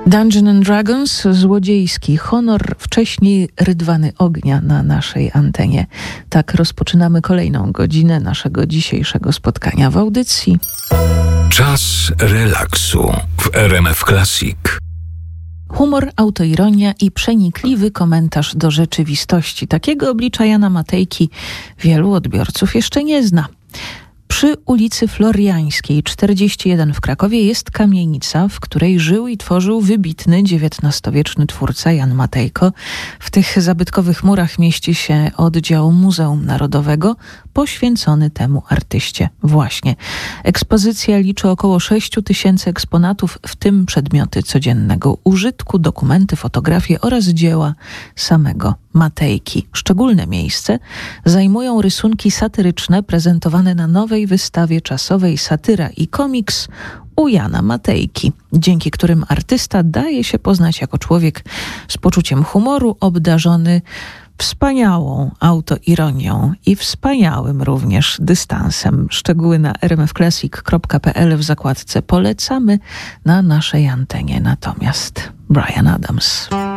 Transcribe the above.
Dungeons and Dragons, złodziejski honor, wcześniej Rydwany ognia na naszej antenie. Tak rozpoczynamy kolejną godzinę naszego dzisiejszego spotkania w audycji. Czas relaksu w RMF Classic. Humor, autoironia i przenikliwy komentarz do rzeczywistości. Takiego oblicza Jana Matejki wielu odbiorców jeszcze nie zna. Przy ulicy Floriańskiej 41 w Krakowie jest kamienica, w której żył i tworzył wybitny XIX-wieczny twórca Jan Matejko. W tych zabytkowych murach mieści się oddział Muzeum Narodowego poświęcony temu artyście właśnie. Ekspozycja liczy około 6 000 eksponatów, w tym przedmioty codziennego użytku, dokumenty, fotografie oraz dzieła samego Matejki. Szczególne miejsce zajmują rysunki satyryczne prezentowane na nowej wystawie czasowej Satyra i komiks u Jana Matejki, dzięki którym artysta daje się poznać jako człowiek z poczuciem humoru, obdarzony wspaniałą autoironią i wspaniałym również dystansem. Szczegóły na rmfclassic.pl w zakładce Polecamy na naszej antenie. Natomiast Bryan Adams.